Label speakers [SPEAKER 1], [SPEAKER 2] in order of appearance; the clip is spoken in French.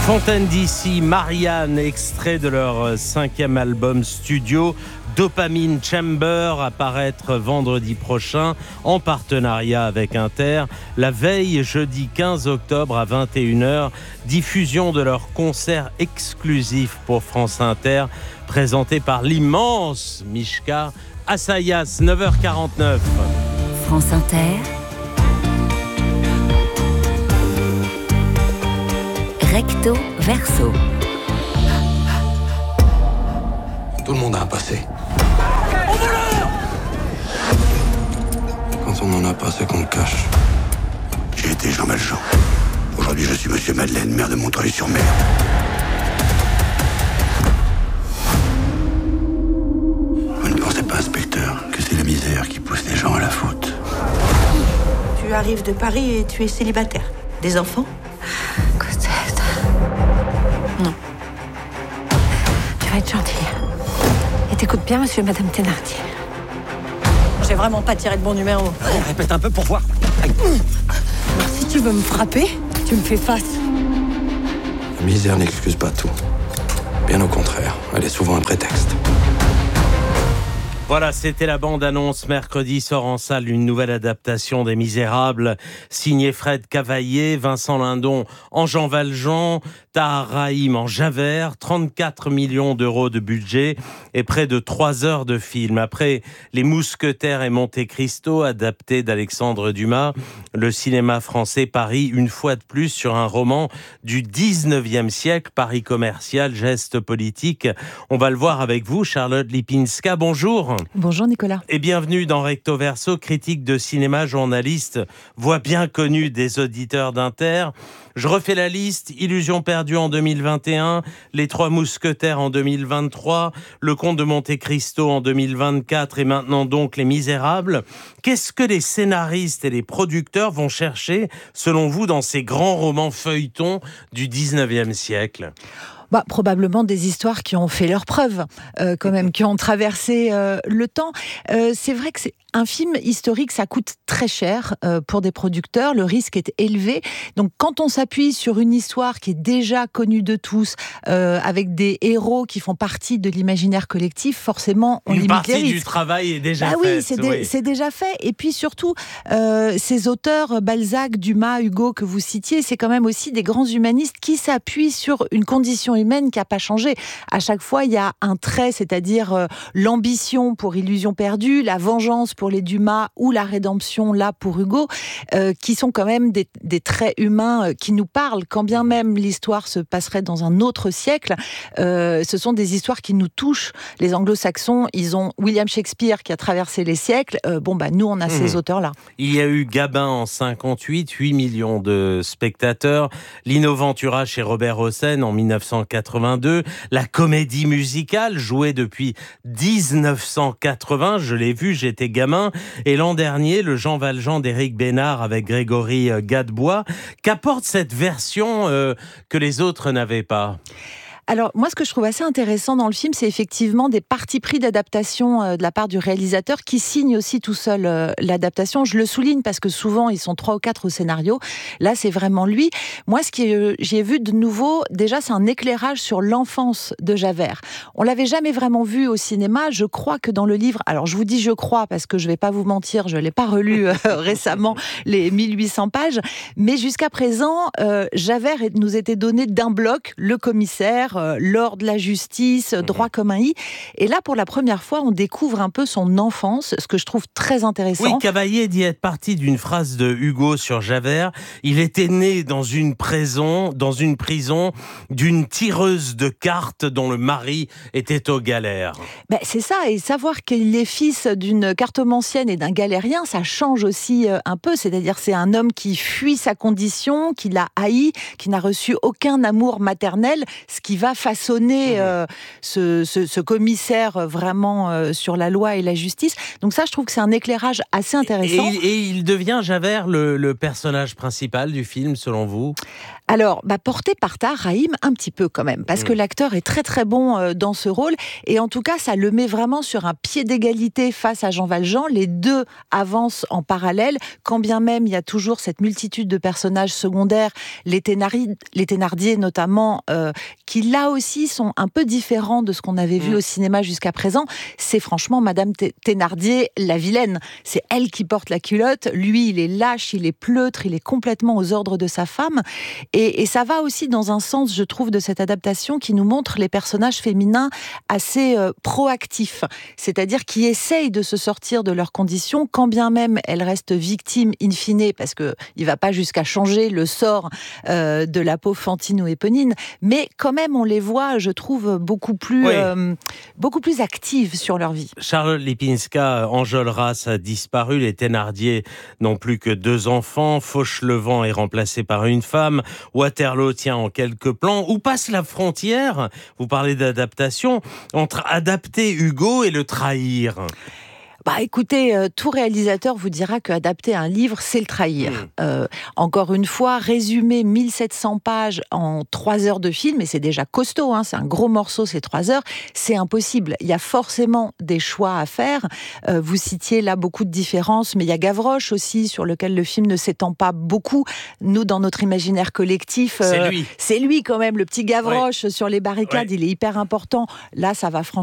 [SPEAKER 1] Fontaine d'ici, Marianne, extrait de leur 5e album studio, Dopamine Chamber, à paraître vendredi prochain en partenariat avec Inter. La veille, jeudi 15 octobre à 21h, diffusion de leur concert exclusif pour France Inter, présenté par l'immense Mishka Assayas, 9h49.
[SPEAKER 2] France Inter. Recto verso.
[SPEAKER 3] Tout le monde a un passé. Quand on n'en a pas, c'est qu'on le cache. J'ai été Jean Valjean. Aujourd'hui, je suis Monsieur Madeleine, maire de Montreuil-sur-Mer. Vous ne pensez pas, inspecteur, que c'est la misère qui pousse les gens à la faute?
[SPEAKER 4] Tu arrives de Paris et tu es célibataire. Des enfants?
[SPEAKER 5] Cosette. Non. Tu vas être gentille. Et t'écoutes bien, monsieur et madame Thénardier.
[SPEAKER 4] J'ai vraiment pas tiré de bon numéro.
[SPEAKER 3] Répète un peu pour voir.
[SPEAKER 5] Alors, si tu veux me frapper, tu me fais face.
[SPEAKER 3] La misère n'excuse pas tout. Bien au contraire, elle est souvent un prétexte.
[SPEAKER 1] Voilà, c'était la bande-annonce. Mercredi sort en salle une nouvelle adaptation des Misérables, signée Fred Cavaillé, Vincent Lindon en Jean Valjean, Tahar Rahim en Javert, 34 millions d'euros de budget et près de 3 heures de film. Après Les Mousquetaires et Monte Cristo, adapté d'Alexandre Dumas, le cinéma français parie une fois de plus sur un roman du 19e siècle, Paris commercial, geste politique. On va le voir avec vous, Charlotte Lipinska. Bonjour.
[SPEAKER 6] Bonjour Nicolas.
[SPEAKER 1] Et bienvenue dans Recto Verso, critique de cinéma, journaliste, voix bien connue des auditeurs d'Inter. Je refais la liste: Illusion perdue en 2021, Les Trois Mousquetaires en 2023, Le Comte de Monte Cristo en 2024 et maintenant donc Les Misérables. Qu'est-ce que les scénaristes et les producteurs vont chercher, selon vous, dans ces grands romans feuilletons du 19e siècle ?
[SPEAKER 6] Probablement des histoires qui ont fait leurs preuves, quand même, qui ont traversé le temps. C'est vrai que c'est un film historique, ça coûte très cher pour des producteurs, le risque est élevé. Donc quand on s'appuie sur une histoire qui est déjà connue de tous, avec des héros qui font partie de l'imaginaire collectif, forcément on limite les risques. Une
[SPEAKER 1] partie du travail est déjà faite.
[SPEAKER 6] Oui, c'est déjà fait. Et puis surtout, ces auteurs, Balzac, Dumas, Hugo, que vous citiez, c'est quand même aussi des grands humanistes qui s'appuient sur une condition humaine qui n'a pas changé. À chaque fois, il y a un trait, c'est-à-dire l'ambition pour Illusion perdue, la vengeance pour les Dumas ou la rédemption là pour Hugo, qui sont quand même des traits humains qui nous parlent, quand bien même l'histoire se passerait dans un autre siècle. Ce sont des histoires qui nous touchent. Les anglo-saxons, ils ont William Shakespeare qui a traversé les siècles. Nous, on a ces auteurs-là.
[SPEAKER 1] Il y a eu Gabin en 58, 8 millions de spectateurs. Lino Ventura chez Robert Hossein en 1982. La comédie musicale jouée depuis 1980. Je l'ai vu, j'étais gamin. Et l'an dernier, le Jean Valjean d'Éric Bénard avec Grégory Gadebois. Qu'apporte cette version que les autres n'avaient pas ?
[SPEAKER 6] Alors, moi, ce que je trouve assez intéressant dans le film, c'est effectivement des partis pris d'adaptation de la part du réalisateur qui signe aussi tout seul l'adaptation. Je le souligne parce que souvent, ils sont 3 ou 4 au scénario. Là, c'est vraiment lui. Moi, ce que j'ai vu de nouveau, déjà, c'est un éclairage sur l'enfance de Javert. On l'avait jamais vraiment vu au cinéma. Je crois que dans le livre, alors je vous dis je crois parce que je vais pas vous mentir, je l'ai pas relu récemment, les 1800 pages, mais jusqu'à présent, Javert nous était donné d'un bloc, le commissaire, l'ordre de la justice, droit comme un i. Et là, pour la première fois, on découvre un peu son enfance, ce que je trouve très intéressant.
[SPEAKER 1] Oui, Cavaillé dit être parti d'une phrase de Hugo sur Javert. Il était né dans une prison d'une tireuse de cartes dont le mari était aux galères.
[SPEAKER 6] C'est ça, et savoir qu'il est fils d'une cartomancienne et d'un galérien, ça change aussi un peu. C'est-à-dire, c'est un homme qui fuit sa condition, qui l'a haï, qui n'a reçu aucun amour maternel, ce qui va façonner ce commissaire vraiment sur la loi et la justice. Donc ça, je trouve que c'est un éclairage assez intéressant.
[SPEAKER 1] Et il devient, Javert, le personnage principal du film, selon vous ?
[SPEAKER 6] Alors, porté par Tahar Rahim, un petit peu quand même, parce que l'acteur est très très bon dans ce rôle, et en tout cas, ça le met vraiment sur un pied d'égalité face à Jean Valjean. Les deux avancent en parallèle, quand bien même il y a toujours cette multitude de personnages secondaires, les Thénardier notamment, qui là aussi sont un peu différents de ce qu'on avait vu au cinéma jusqu'à présent. C'est franchement Madame Thénardier, la vilaine. C'est elle qui porte la culotte, lui il est lâche, il est pleutre, il est complètement aux ordres de sa femme. Et ça va aussi dans un sens, je trouve, de cette adaptation qui nous montre les personnages féminins assez proactifs, c'est-à-dire qui essayent de se sortir de leurs conditions, quand bien même elles restent victimes in fine, parce qu'il ne va pas jusqu'à changer le sort de la pauvre Fantine ou Éponine, mais quand même on les voit, je trouve, beaucoup plus actives sur leur vie.
[SPEAKER 1] Charlotte Lipinska, Enjolras a disparu, les Thénardier n'ont plus que 2 enfants, Fauchelevent est remplacé par une femme, Waterloo tient en quelques plans. Où passe la frontière, vous parlez d'adaptation, entre adapter Hugo et le trahir ?
[SPEAKER 6] Écoutez, tout réalisateur vous dira qu'adapter un livre, c'est le trahir. Encore une fois, résumer 1700 pages en 3 heures de film, et c'est déjà costaud, c'est un gros morceau, c'est 3 heures, c'est impossible. Il y a forcément des choix à faire. Vous citiez là beaucoup de différences, mais il y a Gavroche aussi, sur lequel le film ne s'étend pas beaucoup. Nous, dans notre imaginaire collectif, c'est lui quand même, le petit Gavroche sur les barricades, il est hyper important. Là, ça va franchement